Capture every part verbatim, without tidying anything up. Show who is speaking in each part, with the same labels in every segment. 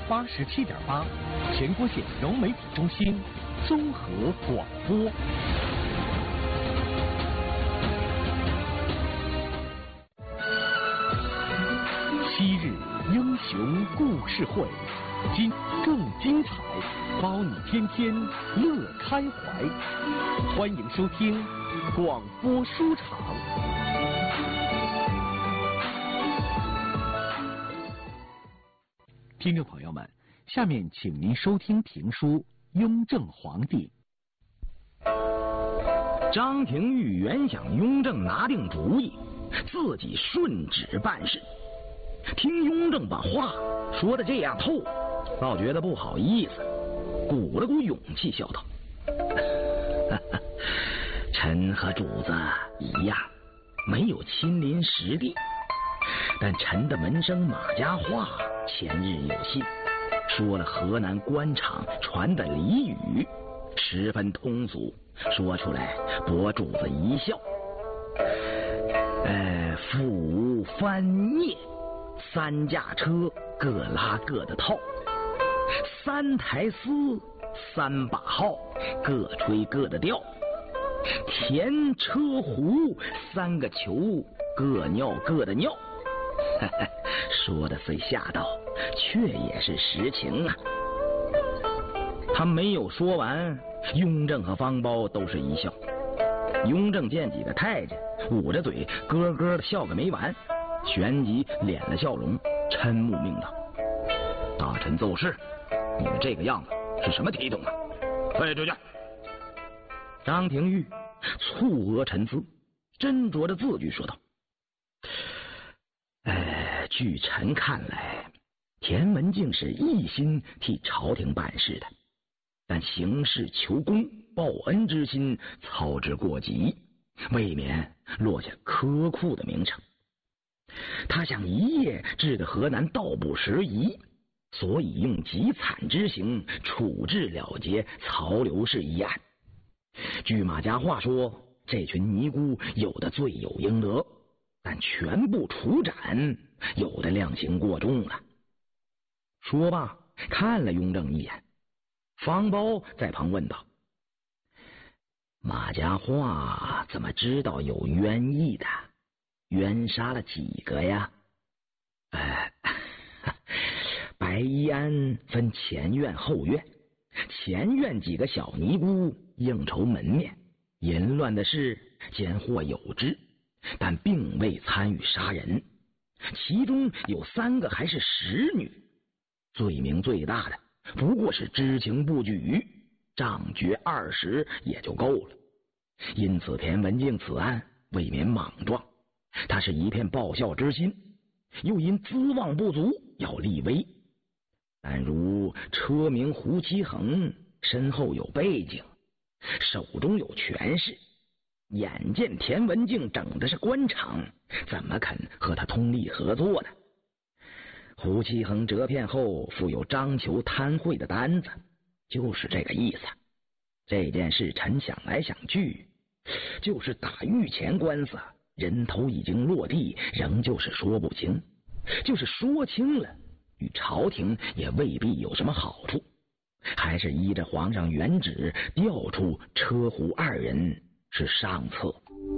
Speaker 1: 八十七点八，全国县融媒体中心综合广播。昔日英雄故事会，今更精彩，包你天天乐开怀。欢迎收听广播书场。听众朋友们，下面请您收听评书《雍正皇帝》。
Speaker 2: 张廷玉原想雍正拿定主意，自己顺旨办事，听雍正把话说的这样透，倒觉得不好意思，鼓了鼓勇气，笑道：“臣和主子一样，没有亲临实地，但臣的门生马家话前日有信，说了河南官场传的俚语，十分通俗，说出来博主子一笑。呃，父无翻蹑，三驾车各拉各的套，三台丝，三把号，各吹各的调，田车壶，三个球，各尿各的尿。说的虽吓到，却也是实情啊。”他没有说完，雍正和方苞都是一笑。雍正见几个太监捂着嘴咯咯的笑个没完，旋即敛了笑容，嗔目命道：“大臣奏事，你们这个样子是什么体统啊？快出去！”张廷玉蹙额沉思，斟酌着字句说道：“呃，据臣看来，田文镜是一心替朝廷办事的，但行事求功报恩之心操之过急，未免落下苛酷的名称。他想一夜治得河南道不拾遗，所以用极惨之刑处置了结曹刘氏一案。据马家话说，这群尼姑有的罪有应得，但全部处斩，有的量刑过重了。”说罢看了雍正一眼，方苞在旁问道：“马家话怎么知道有冤役的？冤杀了几个呀？”呃，白衣庵分前院后院，前院几个小尼姑应酬门面，淫乱的事间或有之，但并未参与杀人，其中有三个还是使女，罪名最大的不过是知情不举，杖决二十也就够了。因此田文镜此案未免莽撞，他是一片报效之心，又因资望不足要立威。但如车名胡其衡身后有背景，手中有权势，眼见田文镜整的是官场，怎么肯和他通力合作呢？胡其衡折片后附有张求贪贿的单子，就是这个意思。这件事臣想来想去，就是打御前官司，人头已经落地，仍旧是说不清。就是说清了，与朝廷也未必有什么好处，还是依着皇上原旨调出车胡二人是上策。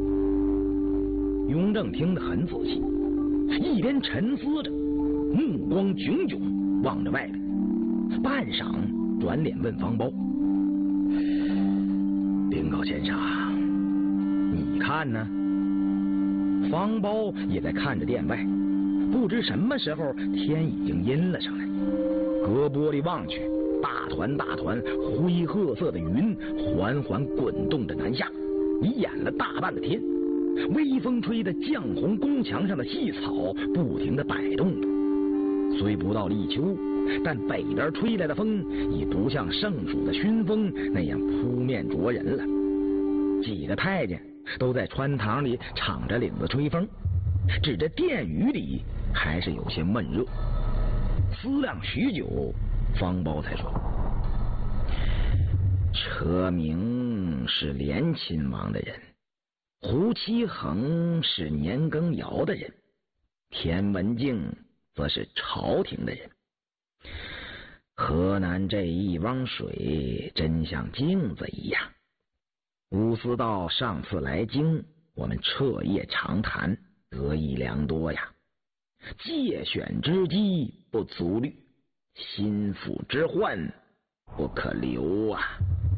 Speaker 2: 雍正听得很仔细，一边沉思着，目光炯炯望着外边，半晌转脸问方苞：“禀告先生，你看呢？”方苞也在看着殿外，不知什么时候天已经阴了上来，隔玻璃望去，大团大团灰褐色的云缓缓滚动着南下，你掩了大半的天。微风吹得绛红宫墙上的细草不停地摆动着，虽不到立秋，但北边吹来的风已不像盛暑的熏风那样扑面灼人了。几个太监都在穿堂里敞着领子吹风，指着殿宇里还是有些闷热。思量许久，方苞才说：“车明是连亲王的人，胡其衡是年羹尧的人，田文镜则是朝廷的人。 河南这一汪水真像镜子一样。吴思道上次来京，我们彻夜长谈，得益良多呀。借选之机不足虑，心腹之患不可留啊！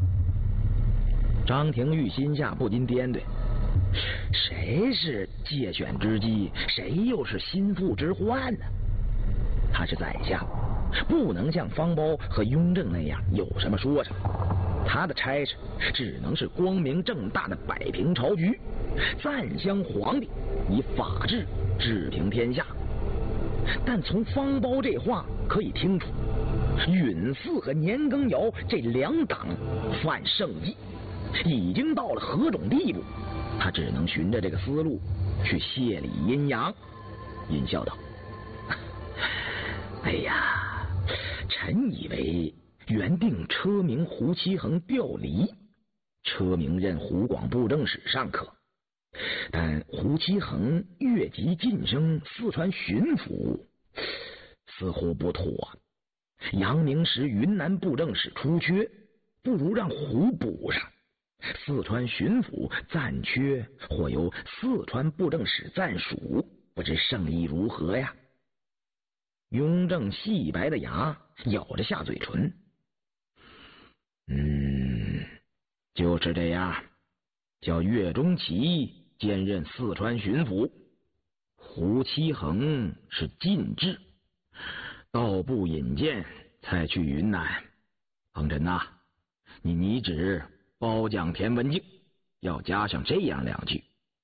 Speaker 2: 张廷玉心下不禁掂对，谁是借选之机，谁又是心腹之患呢？他是宰相，不能像方苞和雍正那样有什么说什么。他的差事只能是光明正大的摆平朝局，赞襄皇帝，以法治治平天下。但从方苞这话可以听出，允祀和年羹尧这两党犯圣迹，已经到了何种地步？他只能循着这个思路去谢理阴阳。阴笑道：“哎呀，臣以为原定车明、胡七恒调离，车明任湖广布政使尚可，但胡七恒越级晋升四川巡抚，似乎不妥。杨明时云南布政使出缺，不如让胡补上。四川巡抚暂缺，或由四川布政使暂署，不知圣意如何呀？”雍正细白的牙咬着下嘴唇，嗯，就是这样，叫岳钟琪兼任四川巡抚，胡七恒是禁制，道部引荐才去云南。彭真呐、啊，你拟旨褒奖田文镜，要加上这样两句：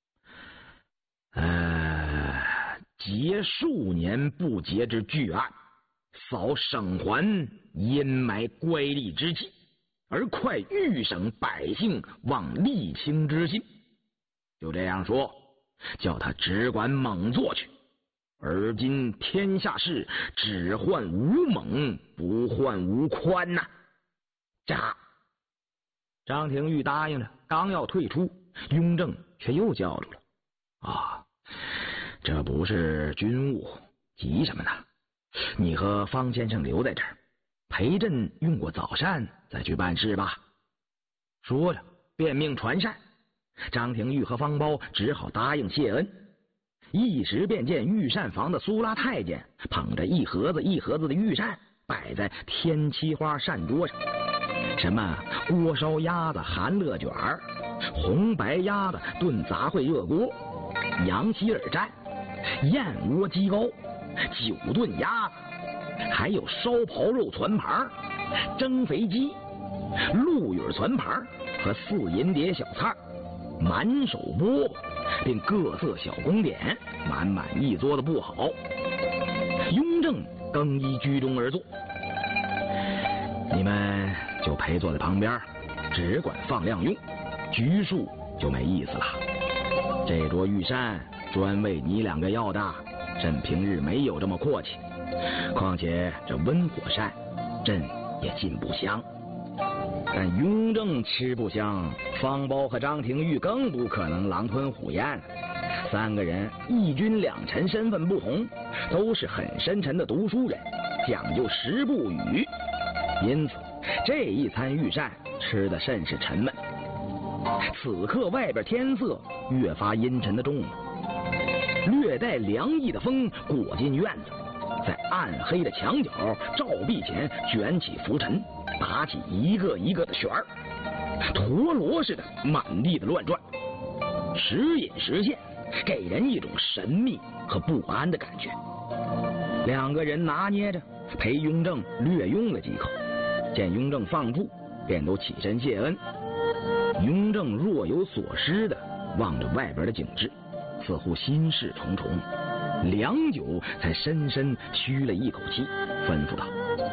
Speaker 2: 呃，结数年不结之巨案，扫省环阴霾乖戾之气，而快豫省百姓望沥青之心。就这样说，叫他只管猛做去。而今天下事，只患无猛，不患无宽呐、啊！喳！张廷玉答应着，刚要退出，雍正却又叫住了：“啊，这不是军务，急什么呢？你和方先生留在这儿，陪朕用过早膳，再去办事吧。”说着便命传膳，张廷玉和方苞只好答应谢恩。一时便见御膳房的苏拉太监捧着一盒子一盒子的御膳摆在天漆花膳桌上，什么锅烧鸭子、韩乐卷、红白鸭子炖杂烩热锅、羊希尔蘸、燕窝鸡糕、九炖鸭子，还有烧刨肉攒盘、蒸肥鸡、鹿羽攒盘和四银碟小菜、满手饽饽，并各色小供点，满满一桌的不好。雍正更衣居中而坐，你们就陪坐在旁边，只管放量用，局数就没意思了。这桌御膳专为你两个要的，朕平日没有这么阔气。况且这温火膳，朕也进不香。但雍正吃不香，方苞和张廷玉更不可能狼吞虎咽。三个人一君两臣，身份不同，都是很深沉的读书人，讲究十不语，因此这一餐御膳吃得甚是沉闷。此刻外边天色越发阴沉的重了，略带凉意的风裹进院子，在暗黑的墙角照壁前卷起浮尘，打起一个一个的旋儿，陀螺似的满地的乱转，时隐时现，给人一种神秘和不安的感觉。两个人拿捏着，陪雍正略用了几口，见雍正放住，便都起身谢恩。雍正若有所思的望着外边的景致，似乎心事重重，良久才深深吁了一口气，吩咐道：“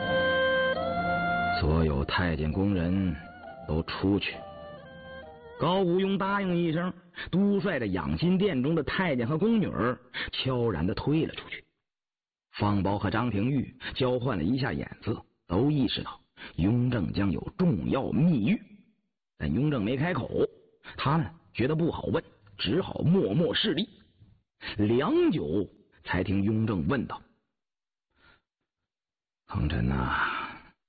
Speaker 2: 所有太监宫人都出去。”高无庸答应一声，督率着养心殿中的太监和宫女儿悄然的退了出去。方苞和张廷玉交换了一下眼色，都意识到雍正将有重要密谕，但雍正没开口，他们觉得不好问，只好默默侍立。良久，才听雍正问道：“恒臣啊，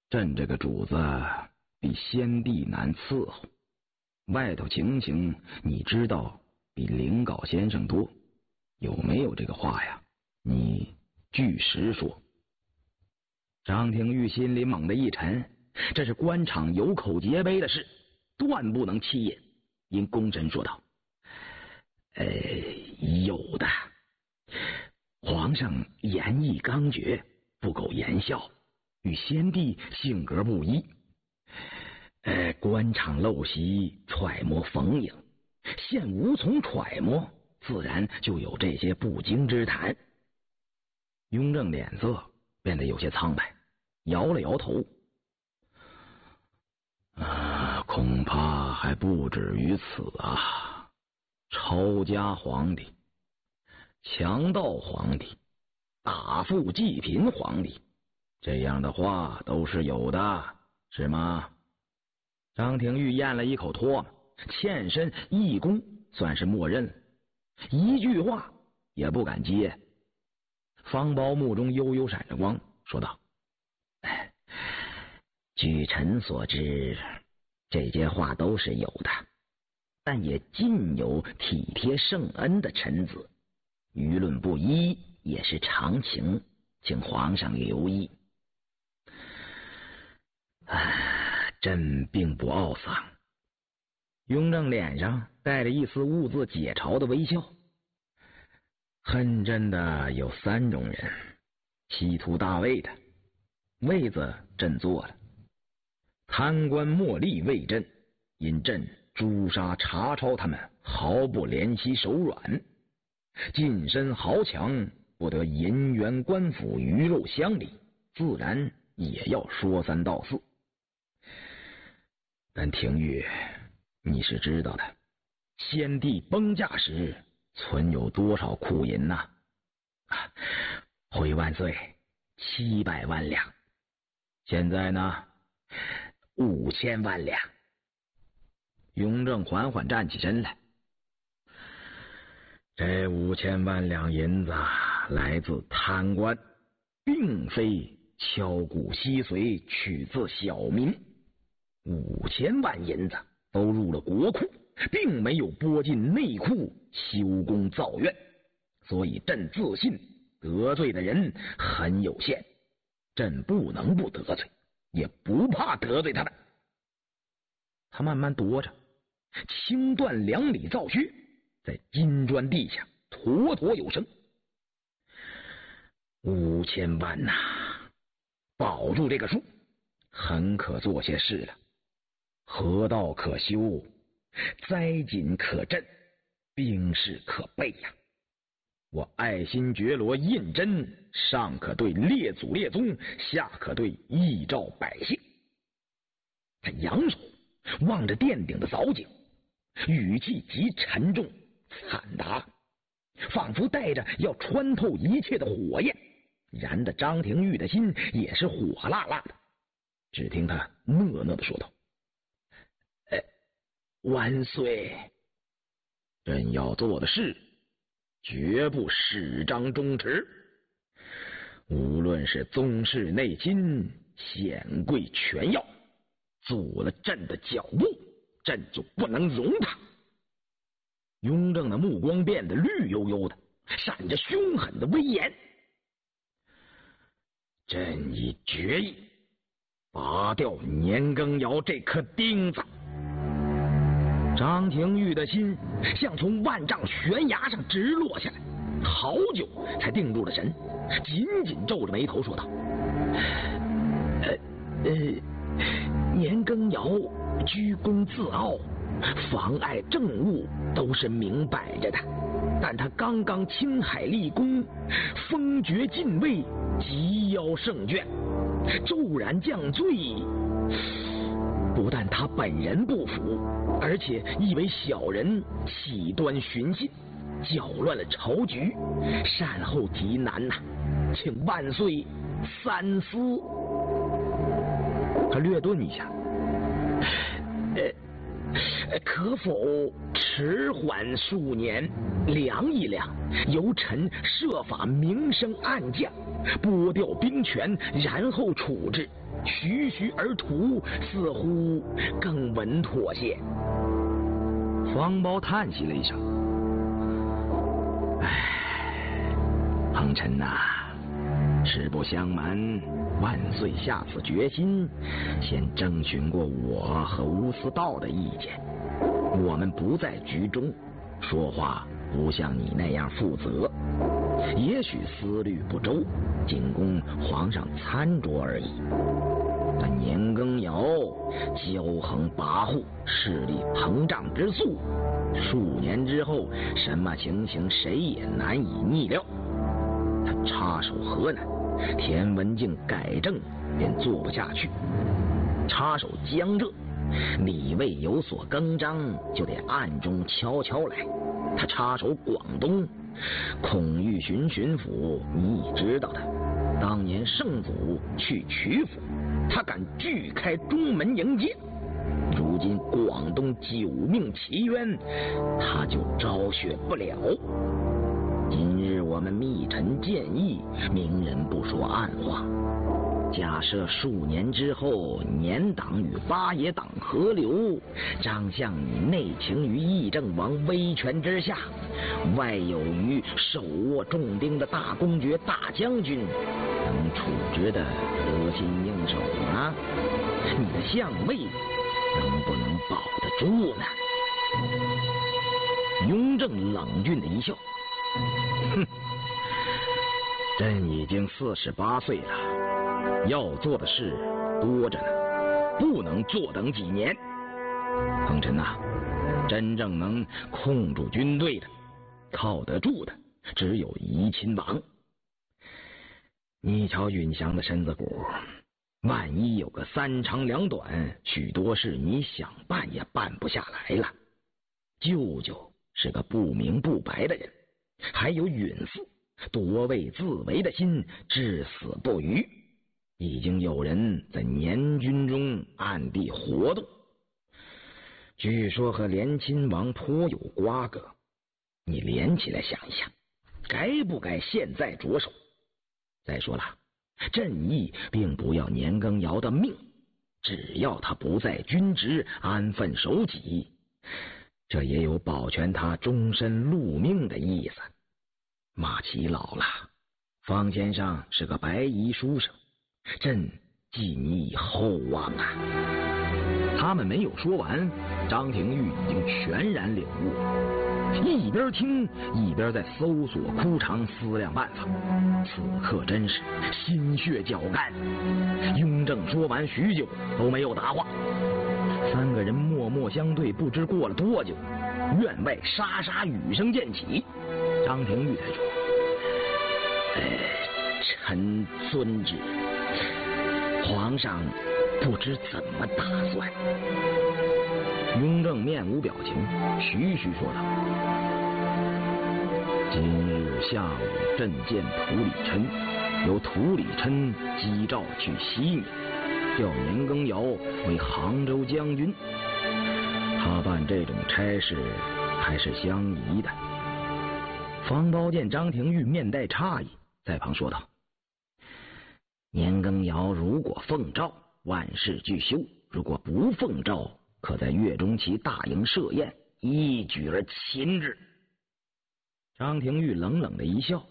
Speaker 2: 朕这个主子比先帝难伺候，外头情形你知道比灵镐先生多，有没有这个话呀？你据实说。张廷玉心里猛地一沉，这是官场有口皆碑的事，断不能欺隐，因躬身说道：呃，有的。皇上言意刚决，不苟言笑，与先帝性格不一。呃，官场陋习，揣摩逢迎，现无从揣摩，自然就有这些不经之谈。雍正脸色变得有些苍白，摇了摇头。啊，恐怕还不止于此啊！抄家皇帝、强盗皇帝、打富济贫皇帝，这样的话都是有的，是吗？张廷玉咽了一口唾沫，欠身一躬，算是默认了，一句话也不敢接。方苞目中悠悠闪着光，说道：据臣所知，这些话都是有的，但也尽有体贴圣恩的臣子，舆论不一也是常情，请皇上留意。啊，朕并不懊丧。雍正脸上带着一丝兀自解嘲的微笑。恨朕的有三种人，企图大位的，位子朕做了；贪官墨吏为朕，因朕诛杀查抄他们，毫不怜惜手软；近身豪强，不得银元官府鱼肉乡里，自然也要说三道四。但廷玉，你是知道的，先帝崩驾时存有多少库银呐、啊？回万岁，七百万两。现在呢，五千万两。雍正缓缓站起身来。这五千万两银子来自贪官，并非敲鼓吸髓取自小民。五千万银子都入了国库，并没有拨进内库修宫造院，所以朕自信得罪的人很有限，朕不能不得罪，也不怕得罪他们。他慢慢踱着，轻断两里造穴，在金砖地下妥妥有声。五千万呐、啊，保住这个数，很可做些事了。河道可修，灾锦可镇，兵士可备呀！我爱新觉罗胤禛，上可对列祖列宗，下可对亿兆百姓。他扬手望着殿顶的藻井，语气极沉重惨达，仿佛带着要穿透一切的火焰，燃得张廷玉的心也是火辣辣的。只听他讷讷的说道：呃，万岁，朕要做的事绝不始张终迟，无论是宗室内亲、显贵权要，阻了朕的脚步，朕就不能容他。雍正的目光变得绿油油的，闪着凶狠的威严。朕已决意拔掉年羹尧这颗钉子。张廷玉的心像从万丈悬崖上直落下来，好久才定住了神，紧紧皱着眉头说道：呃呃，年羹尧居功自傲，妨碍政务都是明摆着的，但他刚刚青海立功，封爵进位，急邀圣眷，骤然降罪，不但他本人不服，而且以为小人起端寻衅，搅乱了朝局，善后极难呐、啊，请万岁三思。他略顿一下，呃， 可否迟缓数年，量一量，由臣设法明升暗降，拨调兵权，然后处置，徐徐而图，似乎更稳妥些。方苞叹息了一声：“唉，恒臣呐、啊，实不相瞒，万岁下此决心，先征询过我和乌思道的意见。我们不在局中，说话不像你那样负责，也许思虑不周，仅供皇上参酌而已。但年羹尧骄横跋扈，势力膨胀之速，数年之后什么情形谁也难以逆料。他插手河南，田文镜改正便做不下去；插手江浙，李卫有所更张，就得暗中悄悄来。他插手广东，孔玉巡巡抚你已知道的，当年圣祖去曲阜，他敢拒开中门迎接。如今广东九命奇冤，他就昭雪不了。今日我们密臣建议，明人不说暗话，假设数年之后，年党与八爷党合流，张相你内情于议政王威权之下，外有于手握重兵的大公爵大将军，能处置的得心应手吗？你的相位能不能保得住呢？雍正冷峻的一笑：哼，朕已经四十八岁了，要做的事多着呢，不能坐等几年。恒臣呐，真正能控住军队的，靠得住的，只有怡亲王。你瞧允祥的身子骨，万一有个三长两短，许多事你想办也办不下来了。舅舅是个不明不白的人，还有允父夺位自为的心，至死不渝。已经有人在年军中暗地活动，据说和联亲王颇有瓜葛。你连起来想一想，该不该现在着手？再说了，朕意并不要年羹尧的命，只要他不在军职，安分守己，这也有保全他终身禄命的意思。马齐老了，方先生是个白衣书生，朕寄你以厚望啊。他们没有说完，张廷玉已经全然领悟，一边听一边在搜索枯肠，思量办法。此刻真是心血绞干。雍正说完许久都没有答话，三个人默默相对，不知过了多久，院外沙沙雨声渐起。张廷玉才说：“呃，臣遵旨。皇上不知怎么打算。”雍正面无表情，徐徐说道：“今日下午朕见涂里琛，由涂里琛击诏去西宁，调年羹尧为杭州将军。他办这种差事还是相宜的。”方苞见张廷玉面带诧异，在旁说道：“年羹尧如果奉诏，万事俱休；如果不奉诏，可在岳钟琪大营设宴，一举而擒之。”张廷玉冷冷的一笑：“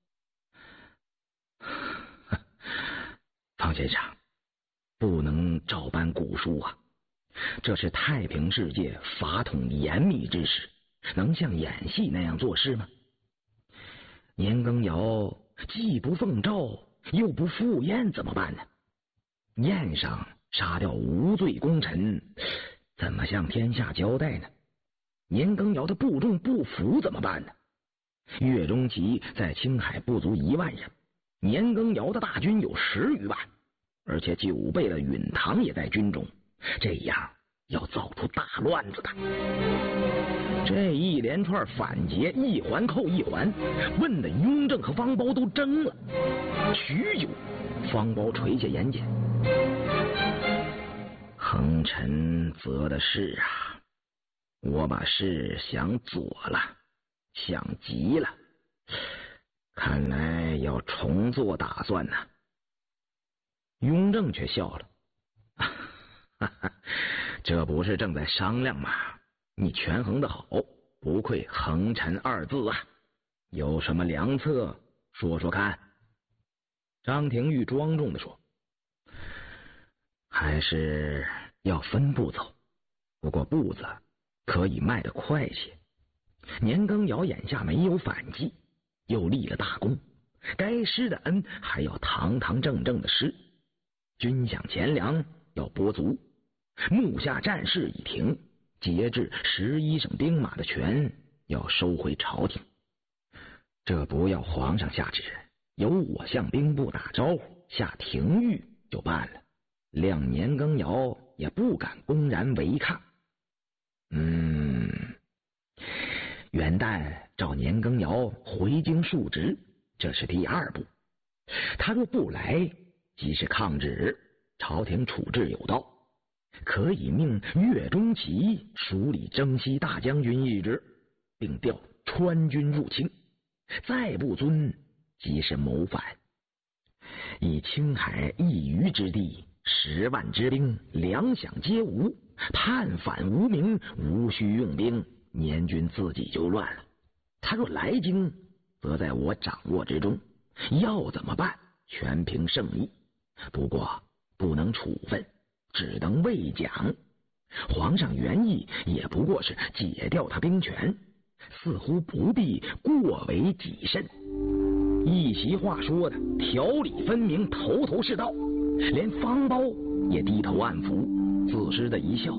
Speaker 2: 方先生，不能照搬古书啊，这是太平世界法统严密之时，能像演戏那样做事吗？年羹尧既不奉诏，又不赴宴，怎么办呢？宴上杀掉无罪功臣，怎么向天下交代呢？年羹尧的部众不服怎么办呢？岳钟琪在青海不足一万人，年羹尧的大军有十余万，而且久备了允堂也在军中，这样要造出大乱子的。这一连串反诘，一环扣一环，问的雍正和方苞都怔了。许久，方苞垂下眼睑：“恒臣责的是啊， 我把事想左了，想急了，看来要重做打算呢。雍正却笑了，哈哈，这不是正在商量吗？你权衡的好，不愧衡臣二字啊！有什么良策说说看？张廷玉庄重地说，还是要分步走，不过步子可以迈得快些。年羹尧眼下没有反击，又立了大功，该施的恩还要堂堂正正的施，军饷钱粮要拨足，目下战事已停，节制十一省兵马的权要收回朝廷。这不要皇上下旨，由我向兵部打招呼，下廷谕就办了，谅年羹尧也不敢公然违抗。嗯，元旦召年羹尧回京述职，这是第二步。他若不来，即是抗旨，朝廷处置有道，可以命岳钟琪署理征西大将军一职，并调川军入侵。再不遵，即是谋反。以青海一隅之地，十万之兵，粮饷皆无，叛反无名，无需用兵，年军自己就乱了。他若来京，则在我掌握之中，要怎么办，全凭圣意。不过不能处分，只能慰奖。皇上原意也不过是解掉他兵权，似乎不必过为己甚。一席话说的条理分明，头头是道，连方苞也低头暗服，自失的一笑。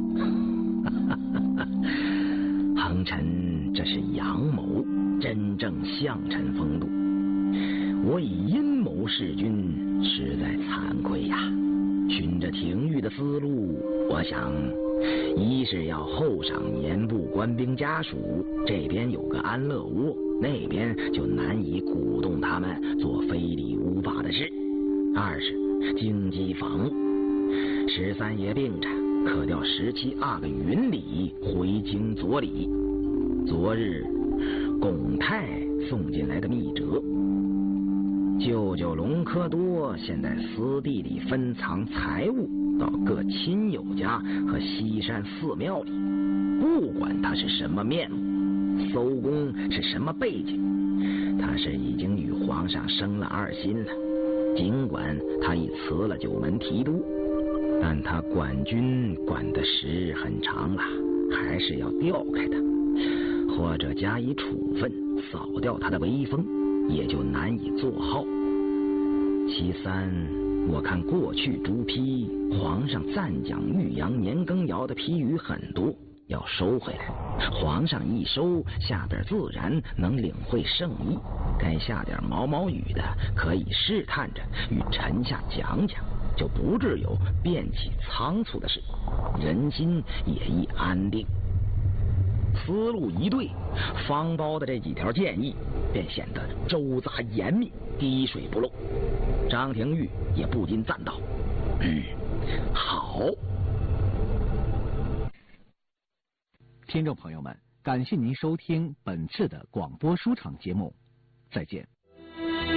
Speaker 2: 恒臣这是阳谋，真正相臣风度。我以阴谋弑君，实在惭愧呀。循着廷谕的思路，我想一是要厚赏年部官兵家属，这边有个安乐窝，那边就难以鼓动他们做非礼无法的事。二是京畿防务，十三爷病着，可调十七阿哥云里回京佐理。昨日巩泰送进来的密折，舅舅隆科多现在私地里分藏财物到各亲友家和西山寺庙里，不管他是什么面目，搜公是什么背景，他是已经与皇上生了二心了。尽管他已辞了九门提督，但他管军管的时日很长了，还是要调开他，或者加以处分，扫掉他的威风，也就难以作号。其三，我看过去朱批皇上赞奖玉阳年羹尧的批语很多，要收回来。皇上一收，下边自然能领会圣意，该下点毛毛雨的可以试探着与臣下讲讲，就不致有变起仓促的事，人心也易安定。思路一对，方苞的这几条建议便显得周杂严密，滴水不漏。张廷玉也不禁赞道：“嗯，好。”
Speaker 1: 听众朋友们，感谢您收听本次的广播书场节目，再见。